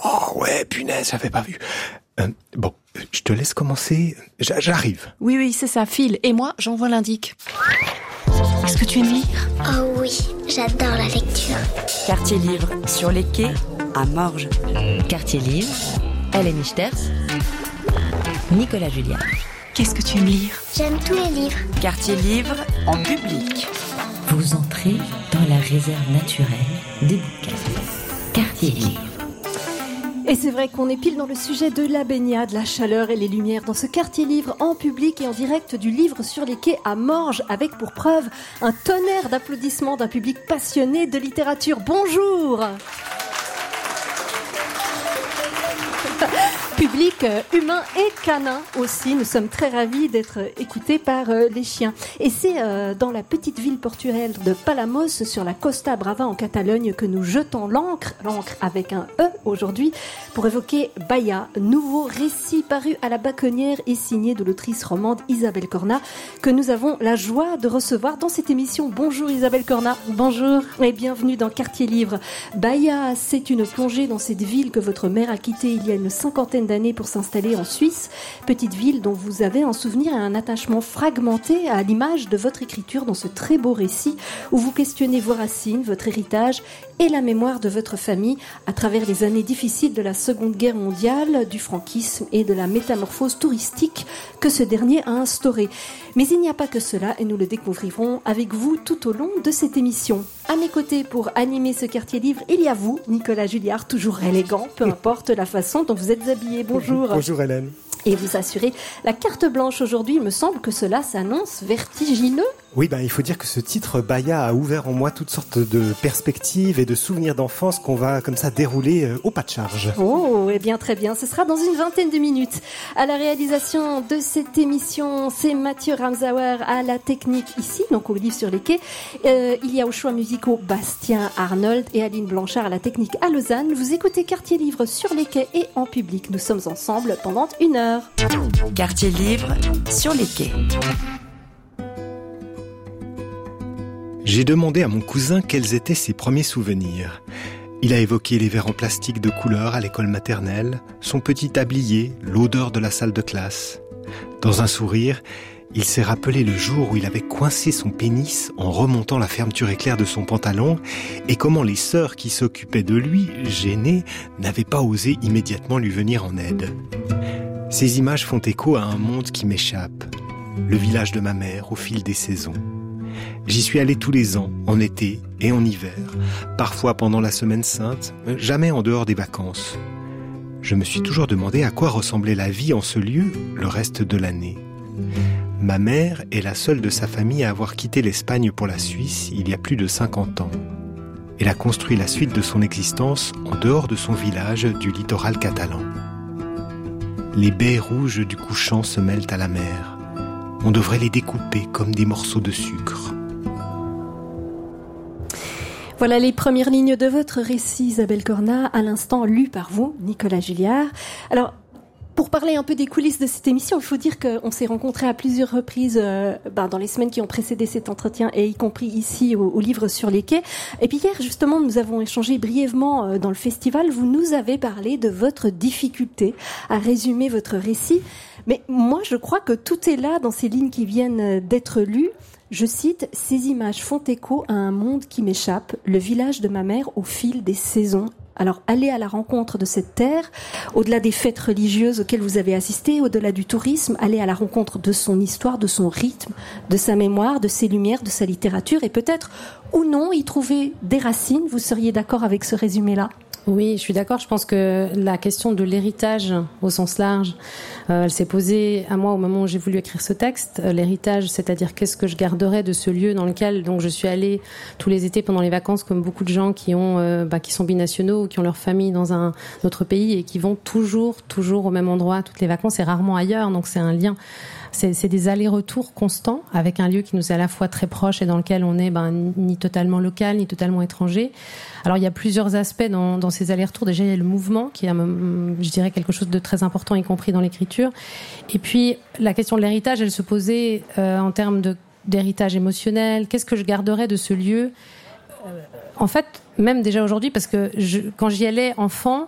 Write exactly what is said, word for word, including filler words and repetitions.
Oh ouais, punaise, j'avais pas vu. Euh, bon, je te laisse commencer. J- j'arrive. Oui, oui, c'est ça, file. Et moi, j'envoie l'indic. Est-ce que tu aimes lire ? Oh oui, j'adore la lecture. Quartier livre sur les quais à Morges. Quartier livre, Hélène Ichters, Nicolas Julliard. Qu'est-ce que tu aimes lire ? J'aime tous les livres. Quartier livre en public. Vous entrez dans la réserve naturelle des bouquins. Quartier livre. Et c'est vrai qu'on est pile dans le sujet de la baignade, la chaleur et les lumières dans ce quartier livre en public et en direct du livre sur les quais à Morges, avec pour preuve un tonnerre d'applaudissements d'un public passionné de littérature. Bonjour! Public euh, humain et canin aussi. Nous sommes très ravis d'être écoutés par euh, les chiens. Et c'est euh, dans la petite ville portuaire de Palamos, sur la Costa Brava en Catalogne, que nous jetons l'encre, l'encre avec un E aujourd'hui, pour évoquer Baïa, nouveau récit paru à la Baconnière et signé de l'autrice romande Isabelle Corna, que nous avons la joie de recevoir dans cette émission. Bonjour Isabelle Corna. Bonjour. Et bienvenue dans Quartier Livre. Baïa, c'est une plongée dans cette ville que votre mère a quittée il y a une cinquantaine d'années pour s'installer en Suisse, petite ville dont vous avez un souvenir et un attachement fragmenté à l'image de votre écriture dans ce très beau récit où vous questionnez vos racines, votre héritage et la mémoire de votre famille à travers les années difficiles de la Seconde Guerre mondiale, du franquisme et de la métamorphose touristique que ce dernier a instauré. Mais il n'y a pas que cela et nous le découvrirons avec vous tout au long de cette émission. À mes côtés pour animer ce quartier livre, il y a vous, Nicolas Julliard, toujours élégant, peu importe la façon dont vous êtes habillé. Bonjour. Bonjour Hélène. Et vous assurez la carte blanche aujourd'hui. Il me semble que cela s'annonce vertigineux. Oui, ben, il faut dire que ce titre Baïa a ouvert en moi toutes sortes de perspectives et de souvenirs d'enfance qu'on va comme ça dérouler euh, au pas de charge. Oh, eh bien très bien, ce sera dans une vingtaine de minutes. À la réalisation de cette émission, c'est Mathieu Ramsauer à la technique ici, donc au livre sur les quais. Euh, il y a aux choix musicaux Bastien Arnold et Aline Blanchard à la technique à Lausanne. Vous écoutez Quartier Livre sur les quais et en public. Nous sommes ensemble pendant une heure. Quartier livre sur les quais. J'ai demandé à mon cousin quels étaient ses premiers souvenirs. Il a évoqué les verres en plastique de couleur à l'école maternelle, son petit tablier, l'odeur de la salle de classe. Dans un sourire, il s'est rappelé le jour où il avait coincé son pénis en remontant la fermeture éclair de son pantalon et comment les sœurs qui s'occupaient de lui, gênées, n'avaient pas osé immédiatement lui venir en aide. Ces images font écho à un monde qui m'échappe. Le village de ma mère au fil des saisons. J'y suis allé tous les ans, en été et en hiver, parfois pendant la semaine sainte, jamais en dehors des vacances. Je me suis toujours demandé à quoi ressemblait la vie en ce lieu le reste de l'année. Ma mère est la seule de sa famille à avoir quitté l'Espagne pour la Suisse il y a plus de cinquante ans. Elle a construit la suite de son existence en dehors de son village du littoral catalan. Les baies rouges du couchant se mêlent à la mer. On devrait les découper comme des morceaux de sucre. Voilà les premières lignes de votre récit, Isabelle Corna, à l'instant lu par vous, Nicolas Julliard. Alors, pour parler un peu des coulisses de cette émission, il faut dire qu'on s'est rencontrés à plusieurs reprises euh, ben, dans les semaines qui ont précédé cet entretien, et y compris ici au, au livre sur les quais. Et puis hier, justement, nous avons échangé brièvement euh, dans le festival. Vous nous avez parlé de votre difficulté à résumer votre récit. Mais moi, je crois que tout est là dans ces lignes qui viennent d'être lues. Je cite, « Ces images font écho à un monde qui m'échappe, le village de ma mère au fil des saisons. » Alors, aller à la rencontre de cette terre, au-delà des fêtes religieuses auxquelles vous avez assisté, au-delà du tourisme, aller à la rencontre de son histoire, de son rythme, de sa mémoire, de ses lumières, de sa littérature, et peut-être, ou non, y trouver des racines. Vous seriez d'accord avec ce résumé-là ? Oui, je suis d'accord. Je pense que la question de l'héritage au sens large, euh, elle s'est posée à moi au moment où j'ai voulu écrire ce texte. Euh, l'héritage, c'est-à-dire qu'est-ce que je garderais de ce lieu dans lequel donc je suis allée tous les étés pendant les vacances, comme beaucoup de gens qui ont, euh, bah, qui sont binationaux ou qui ont leur famille dans un autre pays et qui vont toujours, toujours au même endroit toutes les vacances et rarement ailleurs. Donc c'est un lien. C'est, c'est des allers-retours constants avec un lieu qui nous est à la fois très proche et dans lequel on est ben, ni totalement local, ni totalement étranger. Alors il y a plusieurs aspects dans, dans ces allers-retours. Déjà il y a le mouvement qui est, je dirais, quelque chose de très important, y compris dans l'écriture. Et puis la question de l'héritage, elle se posait euh, en termes de, d'héritage émotionnel. Qu'est-ce que je garderais de ce lieu ? euh, En fait, même déjà aujourd'hui, parce que je, quand j'y allais enfant,